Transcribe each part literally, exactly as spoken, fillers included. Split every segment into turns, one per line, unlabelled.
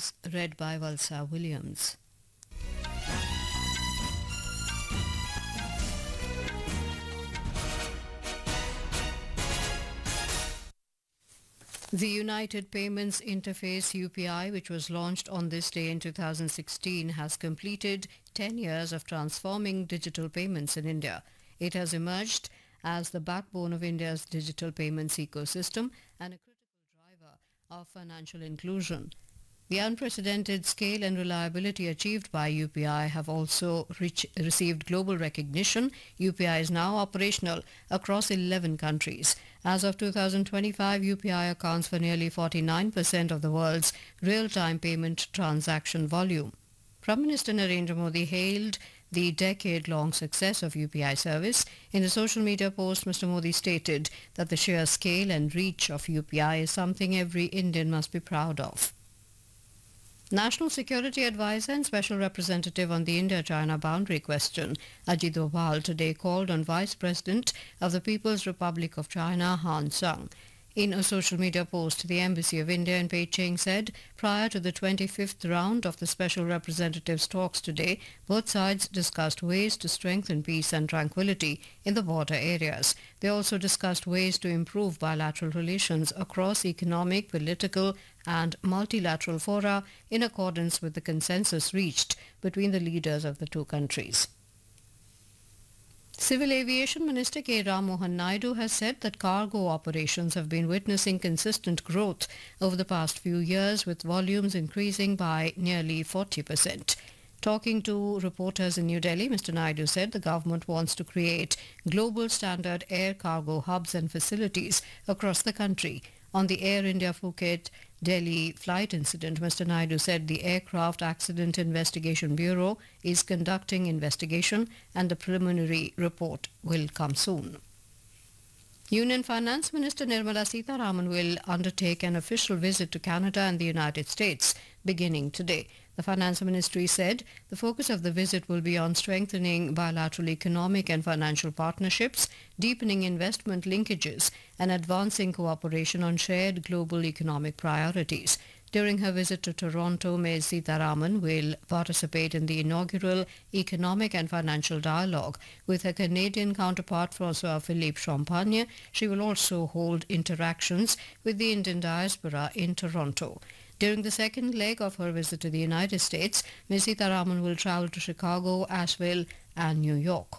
News, read by Valsa Williams. The United Payments Interface U P I, which was launched on this day in two thousand sixteen, has completed ten years of transforming digital payments in India. It has emerged as the backbone of India's digital payments ecosystem and a critical driver of financial inclusion. The unprecedented scale and reliability achieved by U P I have also reach, received global recognition. U P I is now operational across eleven countries. As of two thousand twenty-five, U P I accounts for nearly forty-nine percent of the world's real-time payment transaction volume. Prime Minister Narendra Modi hailed the decade-long success of U P I service. In a social media post, Mister Modi stated that the sheer scale and reach of U P I is something every Indian must be proud of. National Security Advisor and Special Representative on the India-China boundary question, Ajit Doval, today called on Vice President of the People's Republic of China, Han Sang. In a social media post, the Embassy of India in Beijing said prior to the twenty-fifth round of the Special Representatives' talks today, both sides discussed ways to strengthen peace and tranquility in the border areas. They also discussed ways to improve bilateral relations across economic, political and multilateral fora in accordance with the consensus reached between the leaders of the two countries. Civil Aviation Minister K. Ram Mohan Naidu has said that cargo operations have been witnessing consistent growth over the past few years, with volumes increasing by nearly forty percent. Talking to reporters in New Delhi, Mister Naidu said the government wants to create global standard air cargo hubs and facilities across the country. On the Air India Phuket Delhi flight incident, Mister Naidu said the Aircraft Accident Investigation Bureau is conducting investigation and the preliminary report will come soon. Union Finance Minister Nirmala Sitharaman will undertake an official visit to Canada and the United States beginning today. The Finance Ministry said the focus of the visit will be on strengthening bilateral economic and financial partnerships, deepening investment linkages, and advancing cooperation on shared global economic priorities. During her visit to Toronto, Miz Sitharaman will participate in the inaugural Economic and Financial Dialogue with her Canadian counterpart François-Philippe Champagne. She will also hold interactions with the Indian diaspora in Toronto. During the second leg of her visit to the United States, Miz Sitharaman will travel to Chicago, Asheville and New York.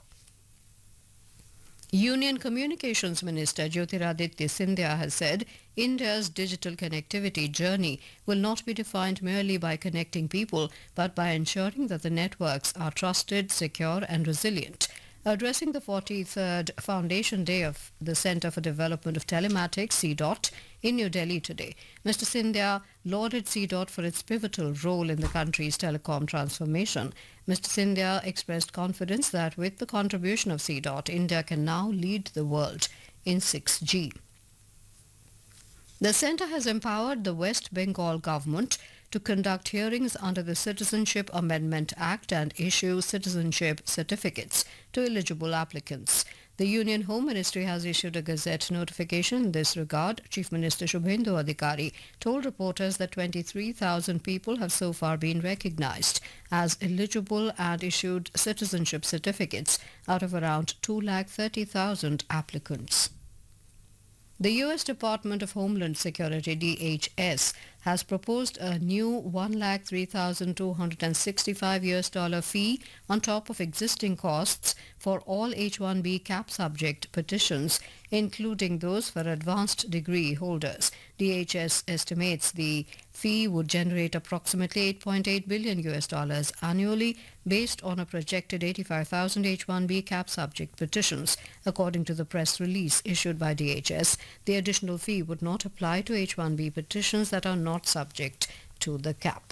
Union Communications Minister Jyotiraditya Scindia has said India's digital connectivity journey will not be defined merely by connecting people, but by ensuring that the networks are trusted, secure and resilient. Addressing the forty-third Foundation Day of the Centre for Development of Telematics, C DOT, in New Delhi today, Mister Scindia lauded C DOT for its pivotal role in the country's telecom transformation. Mister Scindia expressed confidence that with the contribution of C DOT, India can now lead the world in six G. The centre has empowered the West Bengal government to conduct hearings under the Citizenship Amendment Act and issue citizenship certificates to eligible applicants. The Union Home Ministry has issued a Gazette notification in this regard. Chief Minister Shubhendu Adhikari told reporters that twenty-three thousand people have so far been recognised as eligible and issued citizenship certificates out of around two lakh thirty thousand applicants. The U S Department of Homeland Security, D H S, has proposed a new one lakh three thousand two hundred sixty-five U S dollar fee on top of existing costs for all H one B cap subject petitions, including those for advanced degree holders. D H S estimates the fee would generate approximately eight point eight billion U S dollars annually based on a projected eighty-five thousand H one B cap subject petitions. According to the press release issued by D H S, the additional fee would not apply to H one B petitions that are not subject to the cap.